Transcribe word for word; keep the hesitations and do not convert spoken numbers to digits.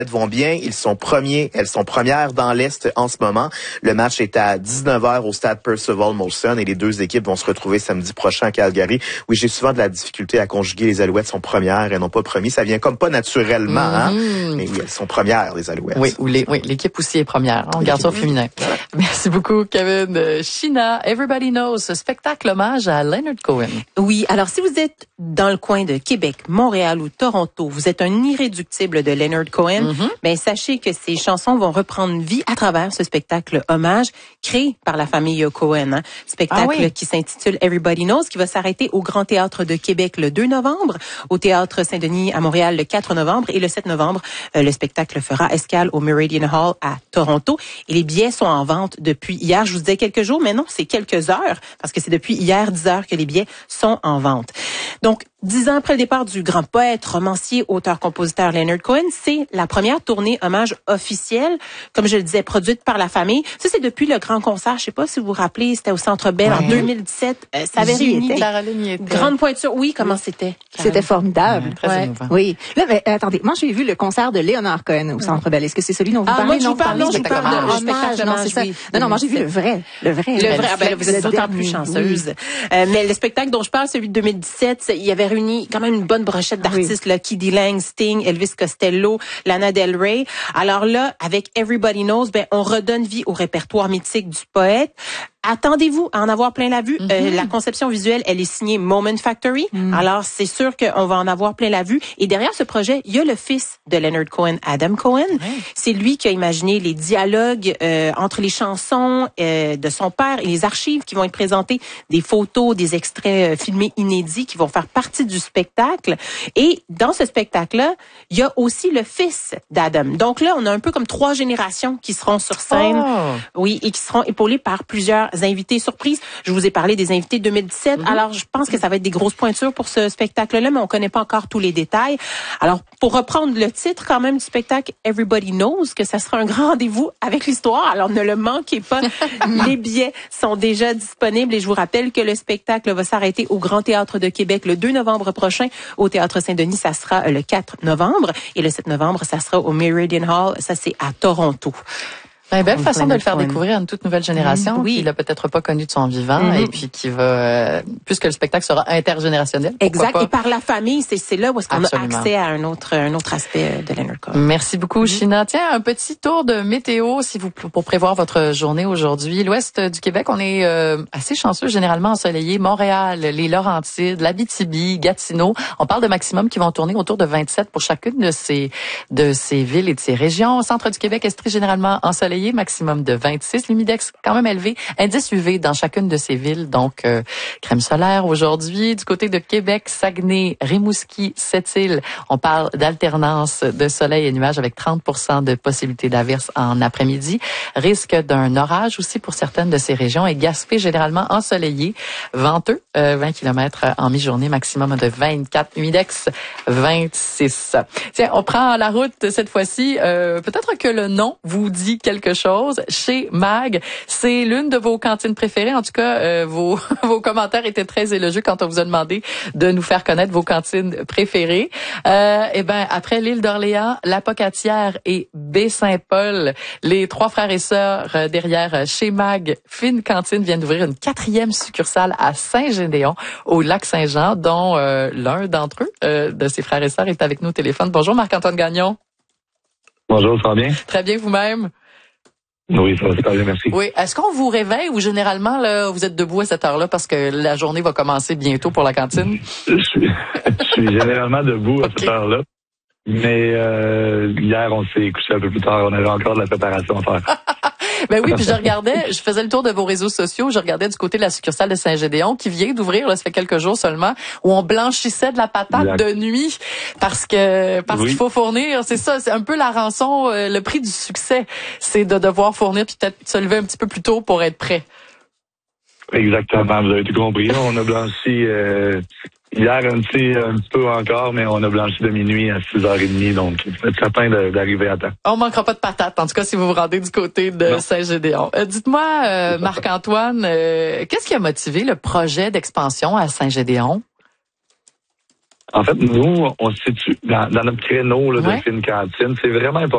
vont bien. Ils sont premiers, elles sont premières dans l'Est en ce moment. Le match est à dix-neuf heures au stade Percival Molson et les deux équipes vont se retrouver samedi prochain à Calgary. Oui, j'ai souvent de la difficulté à conjuguer les Alouettes sont premières et non pas premiers. Ça vient comme pas naturellement, mm-hmm. hein. Mais oui, elles sont premières, les Alouettes. Oui, ou les, oui, l'équipe aussi est première. On garde ça au féminin. Voilà. Merci beaucoup, Kevin. Sheena, Everybody Knows, ce spectacle hommage à Leonard Cohen. Oui, alors si vous êtes dans le coin de Québec, Montréal ou Toronto, vous êtes un irréductible de Leonard Cohen, mm-hmm. ben sachez que ces chansons vont reprendre vie à travers ce spectacle hommage créé par la famille Cohen. Hein. Spectacle ah oui. qui s'intitule Everybody Knows, qui va s'arrêter au Grand Théâtre de Québec le deux novembre, au Théâtre Saint-Denis à Montréal le quatre novembre et le sept novembre, euh, le spectacle fera escale au Meridian Hall à Toronto. Et les billets sont en vente depuis hier. Je vous disais quelques jours, mais non, c'est quelques heures, parce que c'est depuis hier dix heures que les billets sont en vente. Donc, dix ans après le départ du grand poète, romancier, auteur-compositeur Leonard Cohen, c'est la première tournée hommage officielle, comme je le disais, produite par la famille. Ça, c'est depuis le grand concert. Je sais pas si vous vous rappelez, c'était au Centre Bell ouais. en deux mille dix-sept. Euh, ça avait réuni des grandes pointures. Oui, comment oui. c'était? C'était formidable. Mmh, très ouais. émouvant. Oui. Là, mais attendez, moi, j'ai vu le concert de Leonard Cohen au Centre Bell. Est-ce que c'est celui dont vous ah, parlez? Moi, non, parle, non, je parle de hommage. Non, c'est ça. Non, non, moi, j'ai vu le vrai. Le vrai. Le vrai. Ah, ben, vous êtes d'autant plus chanceuse. Oui. Euh, mais le spectacle dont je parle, celui de deux mille dix-sept, il y avait réuni quand même une bonne brochette d'artistes, oui. là, Kiddy Lang, Sting, Elvis Costello, Lana Del Rey. Alors là, avec Everybody Knows, ben, on redonne vie au répertoire mythique du poète. Attendez-vous à en avoir plein la vue. Mm-hmm. Euh, la conception visuelle, elle est signée Moment Factory. Mm. Alors, c'est sûr qu'on va en avoir plein la vue. Et derrière ce projet, il y a le fils de Leonard Cohen, Adam Cohen. Ouais. C'est lui qui a imaginé les dialogues euh, entre les chansons euh, de son père et les archives qui vont être présentées, des photos, des extraits euh, filmés inédits qui vont faire partie du spectacle. Et dans ce spectacle-là, il y a aussi le fils d'Adam. Donc là, on a un peu comme trois générations qui seront sur scène. Oh. Oui, et qui seront épaulées par plusieurs invités surprises. Je vous ai parlé des invités deux mille dix-sept. Mm-hmm. Alors, je pense que ça va être des grosses pointures pour ce spectacle-là, mais on connaît pas encore tous les détails. Alors, pour reprendre le titre quand même du spectacle Everybody Knows, que ça sera un grand rendez-vous avec l'histoire. Alors, ne le manquez pas. Les billets sont déjà disponibles et je vous rappelle que le spectacle va s'arrêter au Grand Théâtre de Québec le deux novembre prochain. Au Théâtre Saint-Denis, ça sera le quatre novembre et le sept novembre, ça sera au Meridian Hall. Ça, c'est à Toronto. Une belle façon de le faire découvrir à une toute nouvelle génération mmh, oui. qui l'a peut-être pas connu de son vivant mmh. et puis qui va, euh, puisque le spectacle sera intergénérationnel. Exact. Pas. Et par la famille, c'est, c'est là où est-ce qu'on Absolument. a accès à un autre, un autre aspect de Leonard Cohen. Merci beaucoup, mmh. Sheena. Tiens, un petit tour de météo, si vous, pour prévoir votre journée aujourd'hui. L'ouest du Québec, on est euh, assez chanceux, généralement ensoleillé. Montréal, les Laurentides, l'Abitibi, Gatineau. On parle de maximum qui vont tourner autour de vingt-sept pour chacune de ces, de ces villes et de ces régions. Centre du Québec, est très généralement ensoleillé. Maximum de vingt-six. L'humidex quand même élevé. Indice U V dans chacune de ces villes. Donc, euh, crème solaire aujourd'hui. Du côté de Québec, Saguenay, Rimouski, Sept-Îles, on parle d'alternance de soleil et nuages avec trente pour cent de possibilité d'averse en après-midi. Risque d'un orage aussi pour certaines de ces régions. Et Gaspé, généralement ensoleillé. Venteux, euh, vingt kilomètres en mi-journée. Maximum de vingt-quatre. Humidex, vingt-six. Tiens, on prend la route cette fois-ci. Euh, peut-être que le nom vous dit quelque chose. Chez Mag, c'est l'une de vos cantines préférées. En tout cas, euh, vos vos commentaires étaient très élogieux quand on vous a demandé de nous faire connaître vos cantines préférées. Euh, et ben après l'île d'Orléans, la Pocatière et Baie-Saint-Paul, les trois frères et sœurs euh, derrière Chez Mag, Fine Cantine viennent d'ouvrir une quatrième succursale à Saint-Gédéon, au Lac-Saint-Jean, dont euh, l'un d'entre eux, euh, de ses frères et sœurs, est avec nous au téléphone. Bonjour Marc-Antoine Gagnon. Bonjour, ça va bien? Très bien, vous-même? Oui, ça va super bien, merci. Oui. Est-ce qu'on vous réveille ou généralement, là, vous êtes debout à cette heure-là parce que la journée va commencer bientôt pour la cantine? Je suis, je suis généralement debout à okay. cette heure-là. Mais euh, hier, on s'est couché un peu plus tard. On avait encore de la préparation à faire. Ben oui, puis je regardais, je faisais le tour de vos réseaux sociaux, je regardais du côté de la succursale de Saint-Gédéon qui vient d'ouvrir, là, ça fait quelques jours seulement, où on blanchissait de la patate exact. de nuit parce que parce oui. qu'il faut fournir, c'est ça, c'est un peu la rançon, euh, le prix du succès, c'est de devoir fournir puis peut-être se lever un petit peu plus tôt pour être prêt. Exactement, vous avez tout compris. On a blanchi euh, hier un petit, un petit peu encore, mais on a blanchi de minuit à six heures trente, donc vous êtes certain de, d'arriver à temps. On manquera pas de patates, en tout cas si vous vous rendez du côté de non. Saint-Gédéon. Euh, dites-moi, euh, Marc-Antoine, euh, qu'est-ce qui a motivé le projet d'expansion à Saint-Gédéon? En fait, nous, on se situe dans, dans notre créneau là, de ouais. Fine Cantine. C'est vraiment important.